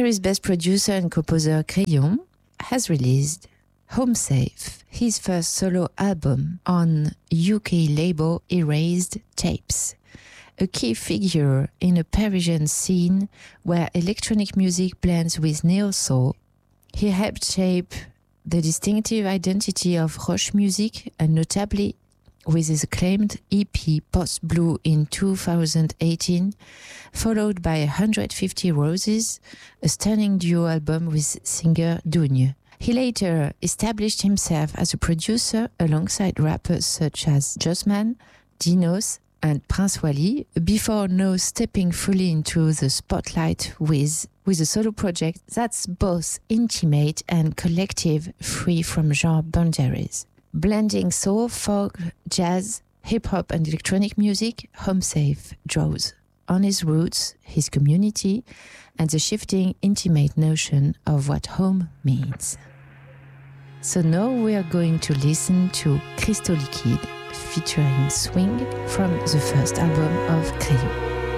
Paris-based producer and composer Crayon has released Home Safe, his first solo album on UK label Erased Tapes, a key figure in a Parisian scene where electronic music blends with neo-soul. He helped shape the distinctive identity of Roche music, and notably with his acclaimed EP Post Blue in 2018, followed by 150 Roses, a stunning duo album with singer Dougne. He later established himself as a producer alongside rappers such as Jossman, Dinos, and Prince Wally, before now stepping fully into the spotlight with a solo project that's both intimate and collective, free from genre boundaries. Blending soul, folk, jazz, hip-hop and electronic music, Home Safe draws on his roots, his community, and the shifting, intimate notion of what home means. So now we are going to listen to Crystal Liquid featuring Swing from the first album of Crayon.